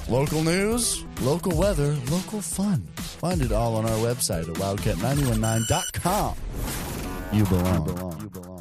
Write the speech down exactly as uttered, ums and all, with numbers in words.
Local news, local weather, local fun. Find it all on our website at wildcat nine one nine dot com. You belong. You belong. You belong.